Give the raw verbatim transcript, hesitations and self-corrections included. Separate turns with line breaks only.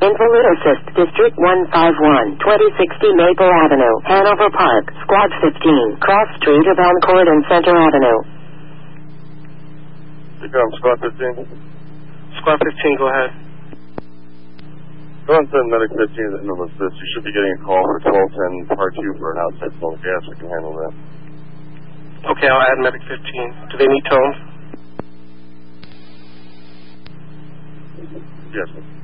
Invalid Assist, District one five one, twenty sixty Maple Avenue, Hanover Park, Squad fifteen, Cross Street of Elm Court and Center Avenue.
Become Squad fifteen.
Squad fifteen, go ahead.
Go on to Medic fifteen that Invalid Assist. You should be getting a call for twelve ten Part two for an outside flow of gas. We can handle that.
Okay, I'll add Medic fifteen. Do they need tones?
Yes, sir.